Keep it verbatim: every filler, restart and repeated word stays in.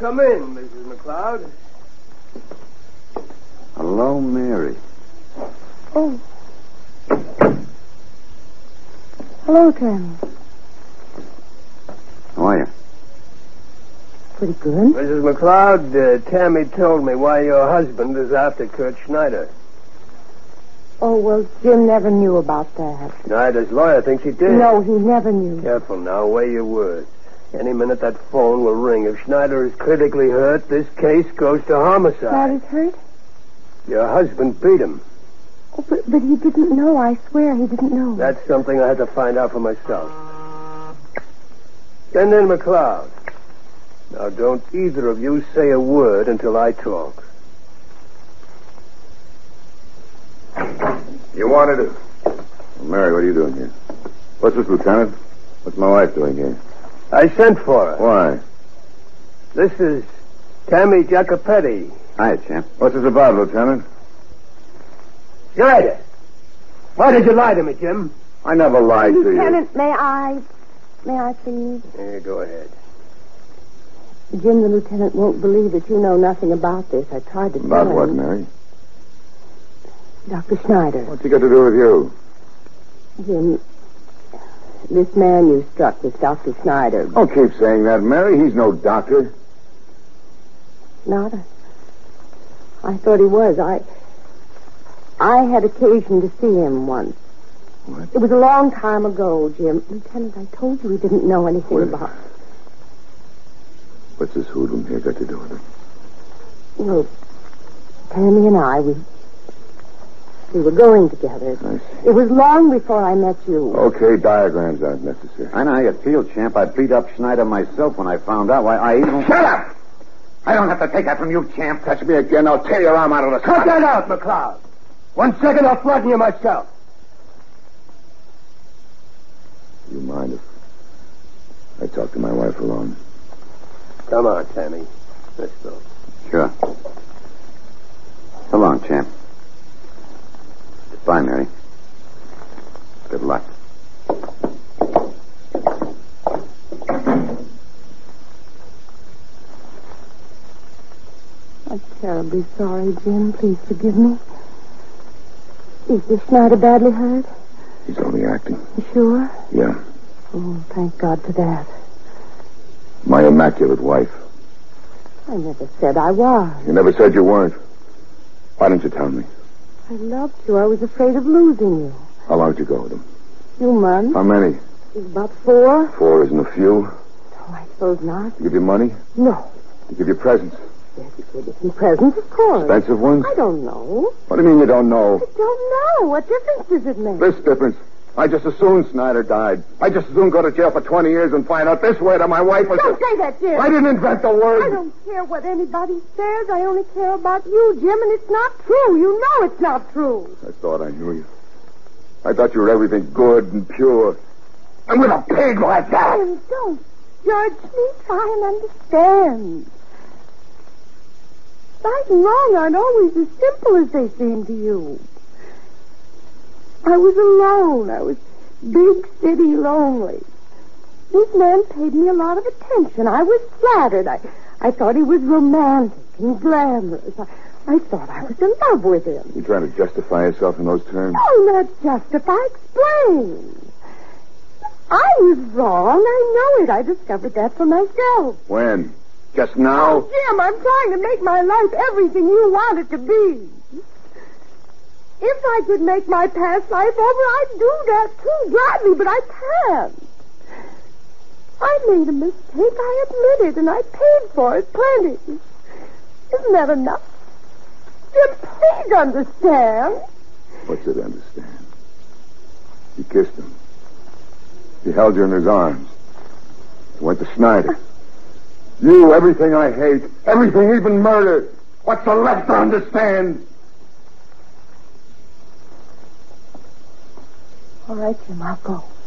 come in, Missus McLeod. Hello, Mary. Oh. Hello, Tammy. How are you? Pretty good. Missus McLeod, uh, Tammy told me why your husband is after Kurt Schneider. Oh, well, Jim never knew about that. Schneider's lawyer thinks he did. No, he never knew. Careful now, weigh your words. Any minute that phone will ring. If Schneider is critically hurt, this case goes to homicide. Schneider's hurt? Your husband beat him. Oh, but, but he didn't know. I swear he didn't know. That's something I had to find out for myself. Send in McLeod. Now, don't either of you say a word until I talk. You wanted it? Well, Mary, what are you doing here? What's this, Lieutenant? What's my wife doing here? I sent for her. Why? This is Tammy Jacopetti. Hi, champ. What's this about, Lieutenant? Schneider! Why did you lie to me, Jim? I never lied to you. Lieutenant, may I... May I please? Yeah, go ahead. Jim, the lieutenant won't believe that you know nothing about this. I tried to tell About him. what, Mary? Doctor Schneider. What's he got to do with you? Jim, this man you struck was Doctor Schneider. Don't keep saying that, Mary. He's no doctor. Not a... I thought he was. I... I had occasion to see him once. What? It was a long time ago, Jim. Lieutenant, I told you he didn't know anything Wait. about... What's this hoodlum here got to do with it? Well, Tammy and I, we... We were going together. I see. It was long before I met you. Okay, diagrams aren't necessary. I know how you feel, champ. I beat up Schneider myself when I found out why I even... Shut up! I don't have to take that from you, champ. Touch me again, I'll tear your arm out of the Cut that out, McLeod. One second, I'll flatten you myself. You mind if I talk to my wife alone? Come on, Tammy. Let's go. Sure. So long, champ. Goodbye, Mary. Good luck. I'm terribly sorry, Jim. Please forgive me. Is this Schneider badly hurt? He's only acting. You sure? Yeah. Oh, thank God for that. My immaculate wife. I never said I was. You never said you weren't. Why didn't you tell me? I loved you. I was afraid of losing you. How long did you go with him? Few months. How many? It was about four. Four isn't a few. Oh, I suppose not. You give you money? No. You give you presents? Yes, you gave me some presents, of course. Expensive ones? I don't know. What do you mean you don't know? I don't know. What difference does it make? This difference. I just as soon Snyder died. I just as soon go to jail for twenty years and find out this way that my wife was... Don't a... say that, Jim. I didn't invent the word. I don't care what anybody says. I only care about you, Jim, and it's not true. You know it's not true. I thought I knew you. I thought you were everything good and pure. And with a pig like that... Jim, don't judge me. Try and understand. Right and wrong aren't always as simple as they seem to you. I was alone. I was big city lonely. This man paid me a lot of attention. I was flattered. I, I thought he was romantic and glamorous. I, I thought I was in love with him. You trying to justify yourself in those terms? No, not justify. Explain. I was wrong. I know it. I discovered that for myself. When? Just now? Oh, Jim, I'm trying to make my life everything you want it to be. If I could make my past life over, I'd do that too, gladly, but I can't. I made a mistake, I admit it, and I paid for it plenty. Isn't that enough? Jim, please understand. What's it understand? He kissed him. He held you in his arms. He went to Snyder. You, everything I hate, everything, even murder. What's there left to understand? All right, Jim, I'll go.